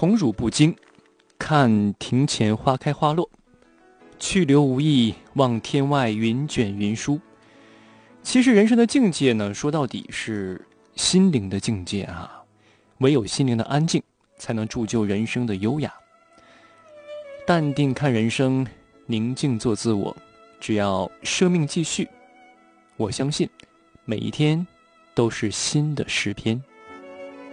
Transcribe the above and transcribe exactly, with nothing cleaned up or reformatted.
宠辱不惊，看庭前花开花落，去留无意，望天外云卷云舒。其实人生的境界呢，说到底是心灵的境界啊。唯有心灵的安静，才能铸就人生的优雅。淡定看人生，宁静做自我，只要生命继续，我相信每一天都是新的诗篇。